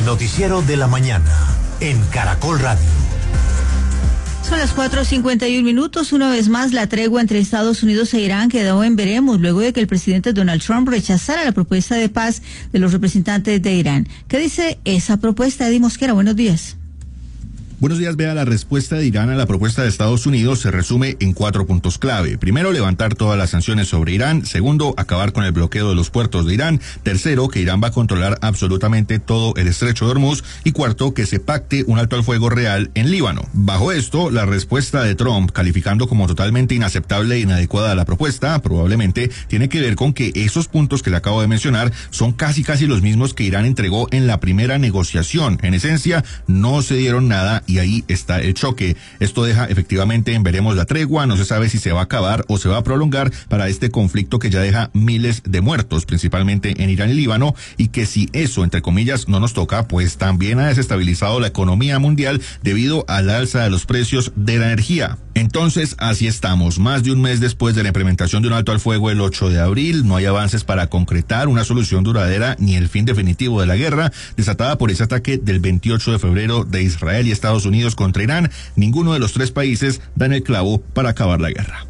El noticiero de la mañana en Caracol Radio. Son las 4:51. Una vez más, la tregua entre Estados Unidos e Irán quedó en veremos luego de que el presidente Donald Trump rechazara la propuesta de paz de los representantes de Irán. ¿Qué dice esa propuesta? Eddie Mosquera, buenos días. Buenos días, vea, la respuesta de Irán a la propuesta de Estados Unidos se resume en 4 puntos clave. Primero, levantar todas las sanciones sobre Irán. Segundo, acabar con el bloqueo de los puertos de Irán. Tercero, que Irán va a controlar absolutamente todo el estrecho de Hormuz. Y cuarto, que se pacte un alto al fuego real en Líbano. Bajo esto, la respuesta de Trump, calificando como totalmente inaceptable e inadecuada la propuesta, probablemente tiene que ver con que esos puntos que le acabo de mencionar son casi los mismos que Irán entregó en la primera negociación. En esencia, no se dieron nada y ahí está el choque. Esto deja efectivamente en veremos la tregua. No se sabe si se va a acabar o se va a prolongar para este conflicto que ya deja miles de muertos, principalmente en Irán y Líbano, y que si eso, entre comillas, no nos toca, pues también ha desestabilizado la economía mundial debido al alza de los precios de la energía. Entonces, así estamos, más de un mes después de la implementación de un alto al fuego el 8 de abril, no hay avances para concretar una solución duradera ni el fin definitivo de la guerra, desatada por ese ataque del 28 de febrero de Israel y Estados Unidos contra Irán. Ninguno de los 3 países dan el clavo para acabar la guerra.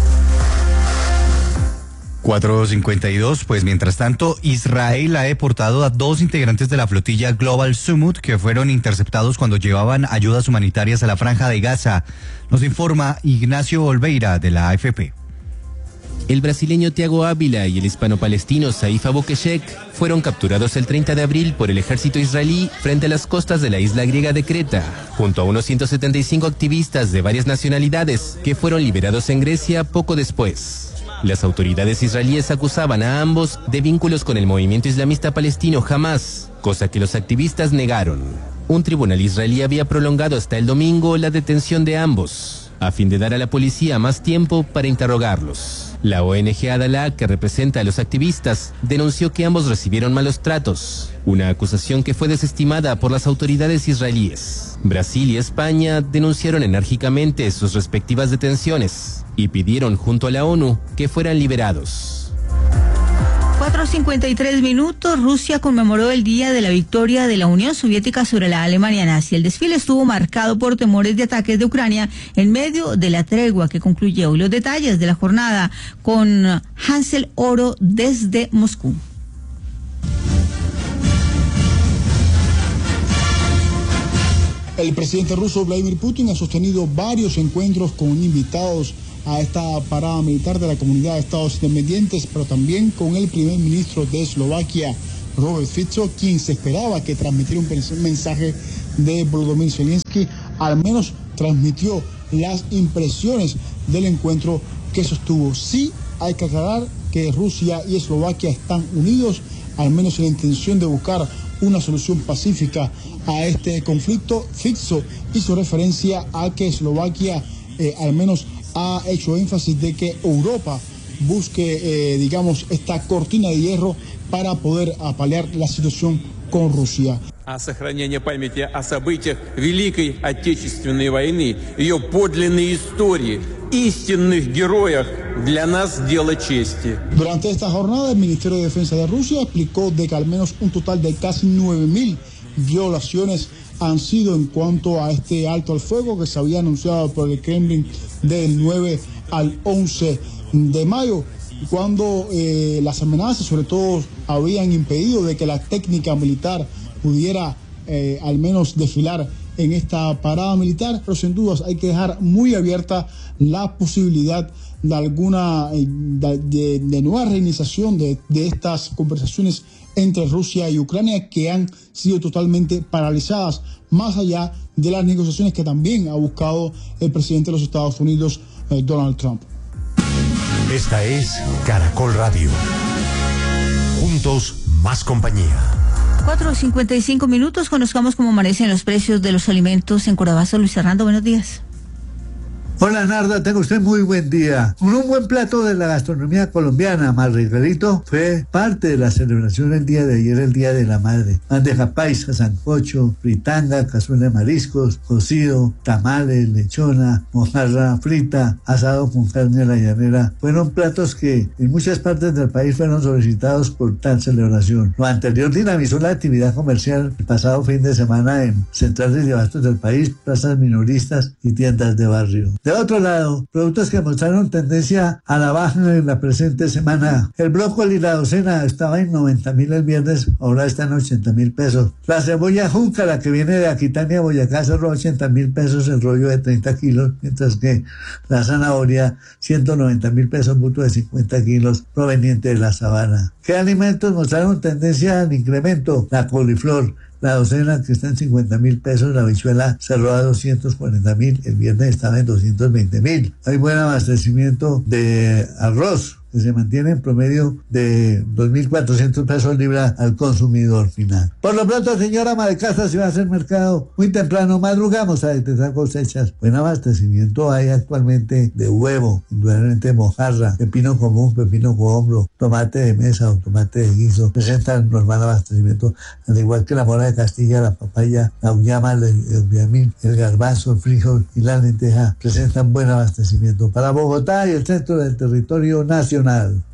4:52, pues mientras tanto, Israel ha deportado a 2 integrantes de la flotilla Global Summit que fueron interceptados cuando llevaban ayudas humanitarias a la Franja de Gaza. Nos informa Ignacio Olveira de la AFP. El brasileño Thiago Ávila y el hispano-palestino Saif Abukeshek fueron capturados el 30 de abril por el ejército israelí frente a las costas de la isla griega de Creta, junto a unos 175 activistas de varias nacionalidades que fueron liberados en Grecia poco después. Las autoridades israelíes acusaban a ambos de vínculos con el movimiento islamista palestino Hamas, cosa que los activistas negaron. Un tribunal israelí había prolongado hasta el domingo la detención de ambos, a fin de dar a la policía más tiempo para interrogarlos. La ONG Adalá, que representa a los activistas, denunció que ambos recibieron malos tratos, una acusación que fue desestimada por las autoridades israelíes. Brasil y España denunciaron enérgicamente sus respectivas detenciones y pidieron junto a la ONU que fueran liberados. 4:53. Rusia conmemoró el día de la victoria de la Unión Soviética sobre la Alemania nazi. El desfile estuvo marcado por temores de ataques de Ucrania en medio de la tregua que concluye hoy. Los detalles de la jornada con Hansel Oro desde Moscú. El presidente ruso Vladimir Putin ha sostenido varios encuentros con invitados a esta parada militar de la Comunidad de Estados Independientes, pero también con el primer ministro de Eslovaquia, Robert Fico, quien se esperaba que transmitiera un mensaje de Volodymyr Zelensky. Al menos transmitió las impresiones del encuentro que sostuvo. Sí, hay que aclarar que Rusia y Eslovaquia están unidos, al menos en la intención de buscar una solución pacífica a este conflicto. Fico hizo referencia a que Eslovaquia al menos ha hecho énfasis de que Europa busque, esta cortina de hierro para poder paliar la situación con Rusia. А сохранение памяти о событиях Великой Отечественной войны, ее подлинной истории, истинных героях для нас дело чести. Durante esta jornada, el Ministerio de Defensa de Rusia explicó de que al menos un total de casi 9.000 violaciones han sido en cuanto a este alto al fuego que se había anunciado por el Kremlin del 9 al 11 de mayo, cuando las amenazas sobre todo habían impedido de que la técnica militar pudiera al menos desfilar en esta parada militar, pero sin dudas hay que dejar muy abierta la posibilidad de alguna de nueva reiniciación de estas conversaciones entre Rusia y Ucrania, que han sido totalmente paralizadas, más allá de las negociaciones que también ha buscado el presidente de los Estados Unidos, Donald Trump. Esta es Caracol Radio. Juntos, más compañía. 4:55. Conozcamos cómo amanecen los precios de los alimentos en Corabazo. Luis Hernando, buenos días. Hola Narda, tenga usted muy buen día. Un buen plato de la gastronomía colombiana, Margarito, fue parte de la celebración del día de ayer, el Día de la Madre. Bandeja paisa, sancocho, fritanga, cazuela de mariscos, cocido, tamales, lechona, mojarra frita, asado con carne a la llanera. Fueron platos que en muchas partes del país fueron solicitados por tal celebración. Lo anterior dinamizó la actividad comercial el pasado fin de semana en centrales de abastos del país, plazas minoristas y tiendas de barrio. De otro lado, productos que mostraron tendencia a la baja en la presente semana. El brócoli y la docena estaba en 90.000 el viernes, ahora está en 80.000 pesos. La cebolla juca, la que viene de Aquitania, Boyacá, cerró 80.000 pesos el rollo de 30 kilos, mientras que la zanahoria, 190.000 pesos, mutuo de 50 kilos, proveniente de la sabana. ¿Qué alimentos mostraron tendencia al incremento? La coliflor, la docena que está en 50.000 pesos, la habichuela cerró a 240.000, el viernes estaba en 220.000. Hay buen abastecimiento de arroz, que se mantiene en promedio de 2.400 pesos libra al consumidor final. Por lo pronto, señora ama de casa, si va a hacer mercado muy temprano, madrugamos a detectar cosechas. Buen abastecimiento hay actualmente de huevo, indudablemente mojarra, pepino común, pepino cohombro, tomate de mesa o tomate de guiso. Presentan normal abastecimiento, al igual que la mora de Castilla, la papaya, la uyama, el uyamín, el garbanzo, el frijol y la lenteja. Presentan buen abastecimiento para Bogotá y el centro del territorio nacional.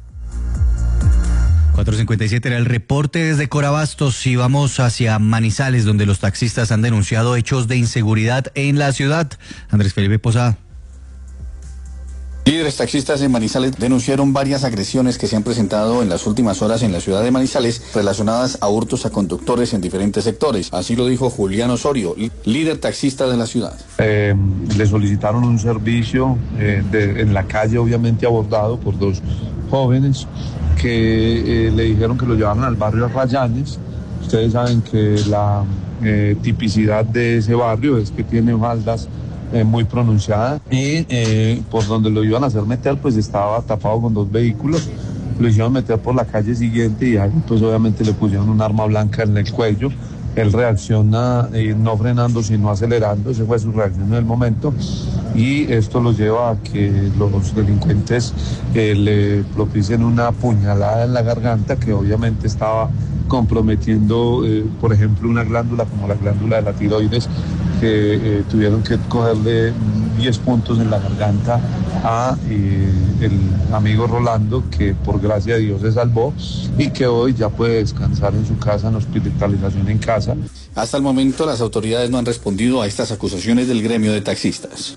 4:57 era el reporte desde Corabastos y vamos hacia Manizales, donde los taxistas han denunciado hechos de inseguridad en la ciudad. Andrés Felipe Posada. Líderes taxistas en Manizales denunciaron varias agresiones que se han presentado en las últimas horas en la ciudad de Manizales relacionadas a hurtos a conductores en diferentes sectores. Así lo dijo Julián Osorio, líder taxista de la ciudad. Le solicitaron un servicio en la calle, obviamente abordado por dos jóvenes que le dijeron que lo llevaron al barrio Rayanes. Ustedes saben que la tipicidad de ese barrio es que tiene faldas muy pronunciada y por donde lo iban a hacer meter pues estaba tapado con dos vehículos. Lo hicieron meter por la calle siguiente y ahí pues obviamente le pusieron un arma blanca en el cuello. Él reacciona no frenando sino acelerando, esa fue su reacción en el momento y esto lo lleva a que los delincuentes le propicien una puñalada en la garganta que obviamente estaba comprometiendo por ejemplo una glándula como la glándula de la tiroides, que tuvieron que cogerle 10 puntos en la garganta a el amigo Rolando, que por gracia de Dios se salvó y que hoy ya puede descansar en su casa, en hospitalización en casa. Hasta el momento las autoridades no han respondido a estas acusaciones del gremio de taxistas.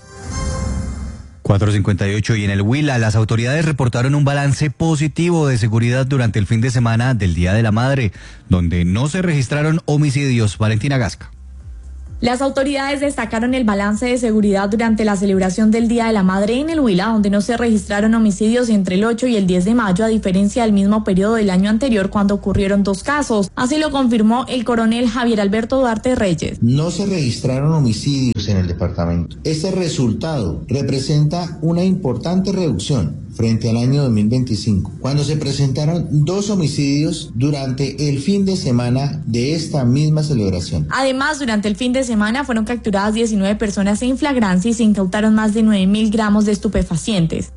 4:58 y en el Huila las autoridades reportaron un balance positivo de seguridad durante el fin de semana del Día de la Madre, donde no se registraron homicidios. Valentina Gasca. Las autoridades destacaron el balance de seguridad durante la celebración del Día de la Madre en el Huila, donde no se registraron homicidios entre el 8 y el 10 de mayo, a diferencia del mismo periodo del año anterior, cuando ocurrieron 2 casos. Así lo confirmó el coronel Javier Alberto Duarte Reyes. No se registraron homicidios en el departamento. Este resultado representa una importante reducción frente al año 2025, cuando se presentaron 2 homicidios durante el fin de semana de esta misma celebración. Además, durante el fin de semana fueron capturadas 19 personas en flagrancia y se incautaron más de 9.000 gramos de estupefacientes.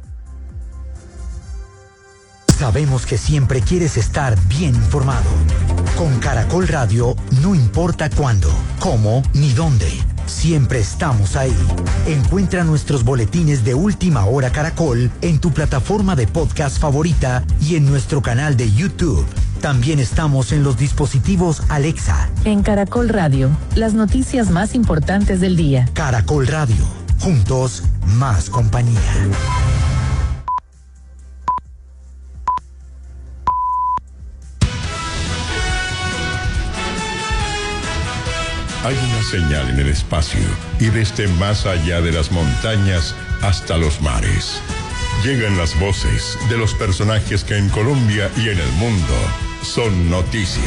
Sabemos que siempre quieres estar bien informado. Con Caracol Radio, no importa cuándo, cómo ni dónde. Siempre estamos ahí. Encuentra nuestros boletines de Última Hora Caracol en tu plataforma de podcast favorita y en nuestro canal de YouTube. También estamos en los dispositivos Alexa. En Caracol Radio, las noticias más importantes del día. Caracol Radio, juntos, más compañía. Hay una señal en el espacio y desde más allá de las montañas hasta los mares. Llegan las voces de los personajes que en Colombia y en el mundo son noticia.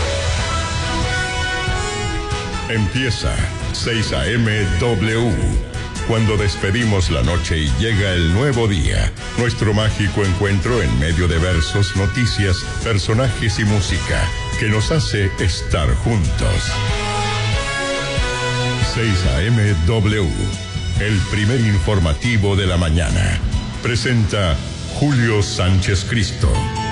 Empieza 6 a.m. W. Cuando despedimos la noche y llega el nuevo día, nuestro mágico encuentro en medio de versos, noticias, personajes y música que nos hace estar juntos. 6 a.m. W. el primer informativo de la mañana. Presenta Julio Sánchez Cristo.